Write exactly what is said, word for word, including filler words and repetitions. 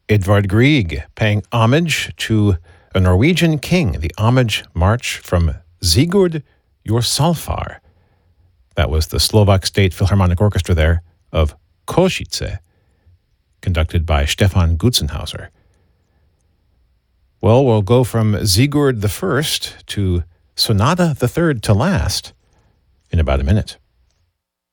Edvard Grieg, paying homage to a Norwegian king, the Homage March from Sigurd Jorsalfar. That was the Slovak State Philharmonic Orchestra there of Košice, conducted by Stefan Gutzenhauser. Well, we'll go from Sigurd the First to Sonata the Third to Last in about a minute.